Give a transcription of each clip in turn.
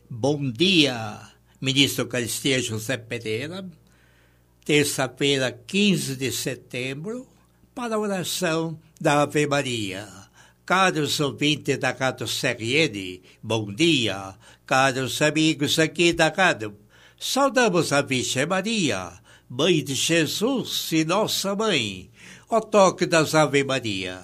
Bom dia, ministro Eucaristia José Pereira, terça-feira, 15 de setembro, para a oração da Ave Maria. Caros ouvintes da Rádio CRN, bom dia. Caros amigos aqui da Rádio, saudamos a Virgem Maria, Mãe de Jesus e Nossa Mãe, ao toque das Ave Maria.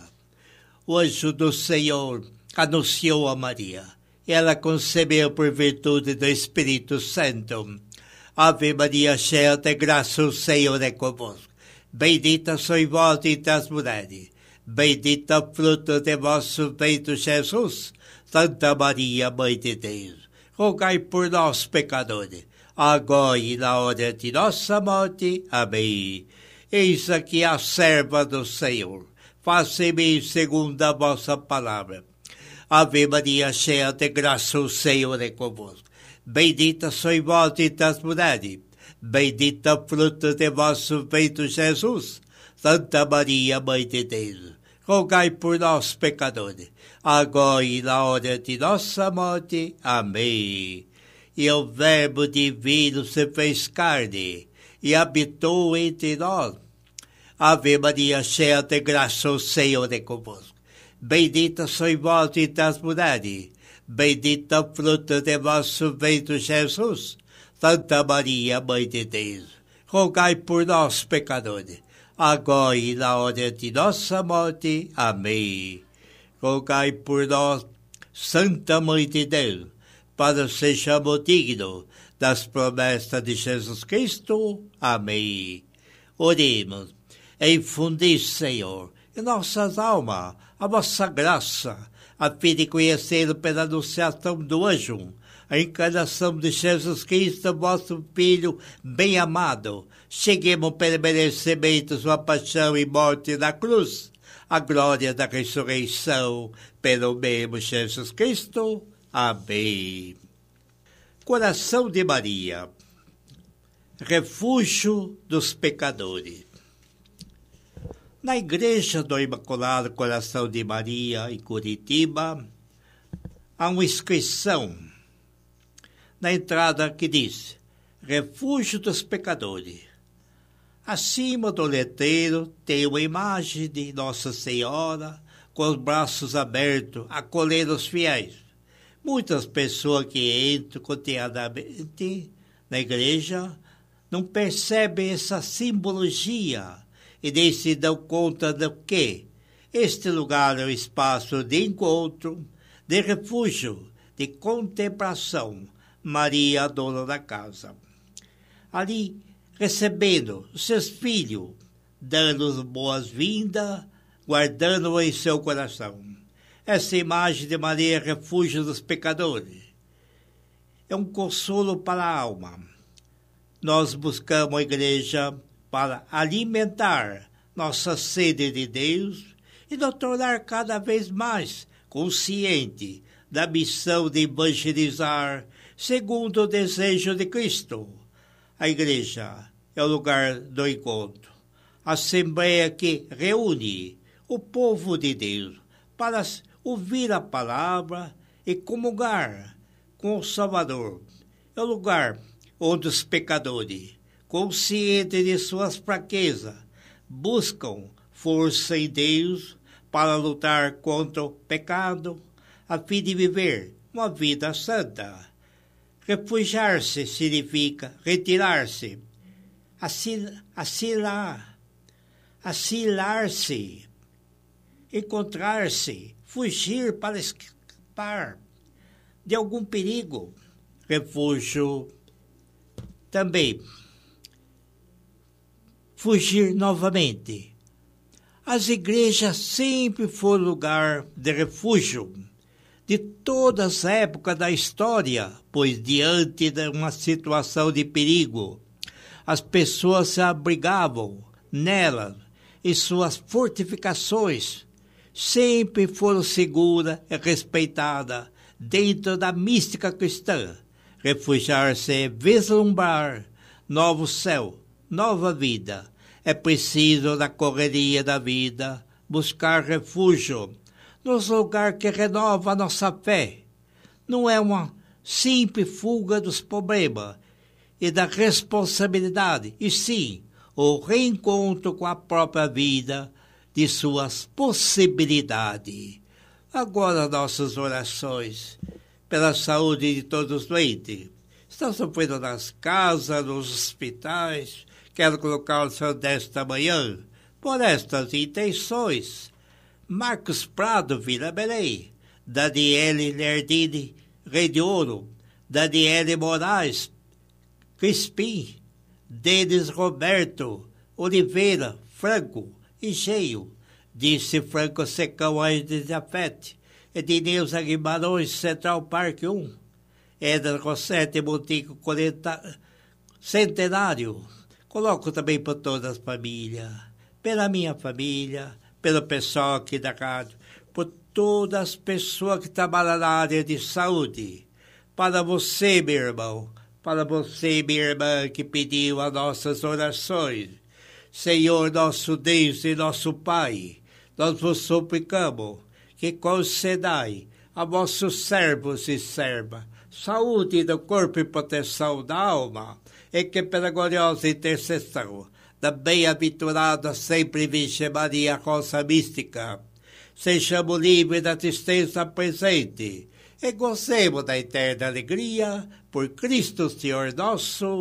O anjo do Senhor anunciou a Maria. Ela concebeu por virtude do Espírito Santo. Ave Maria, cheia de graça, o Senhor é convosco. Bendita sois vós entre as mulheres. Bendito o fruto de vosso ventre, Jesus. Santa Maria, Mãe de Deus, rogai por nós, pecadores, agora e na hora de nossa morte. Amém. Eis aqui a serva do Senhor. Faça-me segundo a vossa palavra. Ave Maria, cheia de graça, o Senhor é convosco. Bendita sois vós entre as mulheres. Bendito o fruto de vosso ventre, Jesus. Santa Maria, Mãe de Deus, rogai por nós, pecadores, agora e na hora de nossa morte. Amém. E o Verbo divino se fez carne e habitou entre nós. Ave Maria, cheia de graça, o Senhor é convosco. Bendita sois vós entre as mulheres. Bendito o fruto de vosso ventre, Jesus. Santa Maria, Mãe de Deus, rogai por nós, pecadores, agora e na hora de nossa morte. Amém. Rogai por nós, Santa Mãe de Deus, para que sejamos dignos das promessas de Jesus Cristo. Amém. Oremos. Infundi, Senhor, em nossas almas a vossa graça, a fim de conhecer pela anunciação do anjo a encarnação de Jesus Cristo, vosso Filho bem-amado. Cheguemos pelo merecimento sua paixão e morte na cruz, a glória da ressurreição pelo mesmo Jesus Cristo. Amém. Coração de Maria, refúgio dos pecadores. Na Igreja do Imaculado Coração de Maria, em Curitiba, há uma inscrição na entrada que diz: Refúgio dos Pecadores. Acima do letreiro tem uma imagem de Nossa Senhora com os braços abertos, acolhendo os fiéis. Muitas pessoas que entram cotidianamente na igreja não percebem essa simbologia e nem se dão conta do que este lugar é um espaço de encontro, de refúgio, de contemplação. Maria, a dona da casa, ali recebendo seus filhos, dando-os boas-vindas, guardando-os em seu coração. Essa imagem de Maria, refúgio dos pecadores, é um consolo para a alma. Nós buscamos a igreja para alimentar nossa sede de Deus e nos tornar cada vez mais consciente da missão de evangelizar segundo o desejo de Cristo. A igreja é o lugar do encontro, a assembleia que reúne o povo de Deus para ouvir a palavra e comungar com o Salvador. É o lugar onde os pecadores, conscientes de suas fraquezas, buscam força em Deus para lutar contra o pecado, a fim de viver uma vida santa. Refugiar-se significa retirar-se, asilar-se, encontrar-se, fugir para escapar de algum perigo. Refúgio também, fugir novamente. As igrejas sempre foram lugar de refúgio de todas as épocas da história, pois diante de uma situação de perigo, as pessoas se abrigavam nelas e suas fortificações sempre foram seguras e respeitadas dentro da mística cristã. Refugiar-se é vislumbrar novo céu, nova vida. É preciso, na correria da vida, buscar refúgio nos lugares que renova a nossa fé. Não é uma simples fuga dos problemas e da responsabilidade, e sim, o reencontro com a própria vida, de suas possibilidades. Agora nossas orações pela saúde de todos os doentes. Estão sofrendo nas casas, nos hospitais. Quero colocar o seu desta manhã por estas intenções. Marcos Prado, Vila Belém. Daniele Nerdini, Rei de Ouro. Daniele Moraes, Crispim. Denis Roberto Oliveira, Franco, Encheio. Disse Franco Secão, Anjo de Jafete. Edneuza Guimarães, Central Park 1. Éder Rossetti, Montico, 40 Centenário. Coloco também para todas as famílias, pela minha família, pelo pessoal aqui da rádio, por todas as pessoas que trabalham na área de saúde. Para você, meu irmão, para você, minha irmã, que pediu as nossas orações. Senhor, nosso Deus e nosso Pai, nós vos suplicamos que concedai a vossos servos e servas saúde do corpo e proteção da alma, e que pela gloriosa intercessão da bem-aventurada sempre Virgem Maria, Rosa Mística, sejamos livres da tristeza presente e gozemos da eterna alegria por Cristo Senhor nosso.